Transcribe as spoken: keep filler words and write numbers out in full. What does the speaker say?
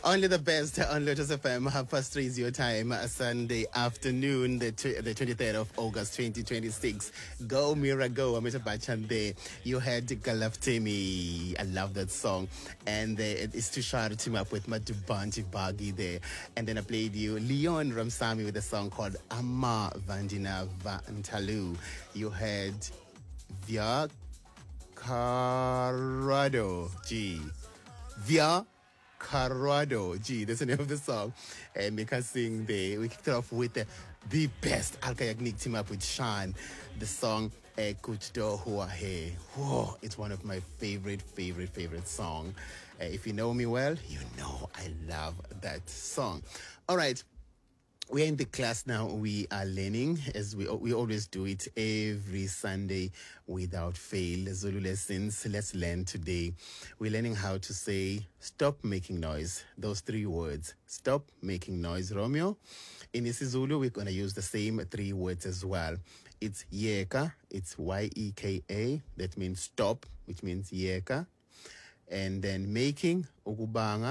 Only the best on Lotus F M. Half past three is your time. uh, Sunday afternoon, the tw- the twenty-third of August, twenty twenty-six. Go Mira, go. Amita Bachan there. You had Galaftemi. I love that song. And uh, it's to shout to team up with Madubanti Bagi there. And then I played you Leon Ramsami with a song called Ama Vandina Vantalu. You had Via Carado G. Via Carado G. That's the name of the song. And make us sing there. We kicked it off with the, the best Alkayagnik team up with Sean. The song Kuchdo Hua He. Whoa, it's one of my favorite, favorite, favorite song. Uh, if you know me well, you know I love that song. All right. We're in the class now. We are learning, as we we always do it every Sunday without fail. Zulu lessons. Let's learn today. We're learning how to say stop making noise. Those three words. Stop making noise, Romeo. In isiZulu, we're going to use the same three words as well. It's yeka. It's Y E K A. That means stop, which means yeka. And then making, ukubanga.